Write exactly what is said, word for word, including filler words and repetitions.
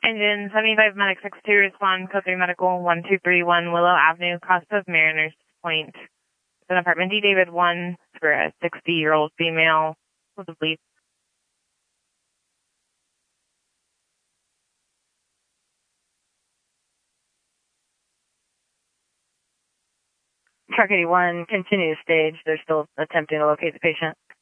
Engine seventy-five Medic six two, respond, code three Medical, one two three one Willow Avenue, cross of Mariners Point. It's an apartment D David one for a sixty-year-old female with a bleed. Truck eighty-one, continue stage. They're still attempting to locate the patient.